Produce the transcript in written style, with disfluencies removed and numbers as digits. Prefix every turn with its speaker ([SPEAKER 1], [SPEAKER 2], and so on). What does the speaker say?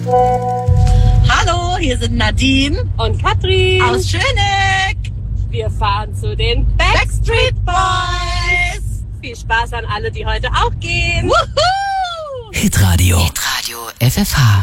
[SPEAKER 1] Hallo, hier sind Nadine
[SPEAKER 2] und Katrin
[SPEAKER 1] aus Schöneck.
[SPEAKER 2] Wir fahren zu den
[SPEAKER 1] Backstreet Boys.
[SPEAKER 2] Viel Spaß an alle, die heute auch gehen.
[SPEAKER 1] Woohoo!
[SPEAKER 3] Hitradio FFH.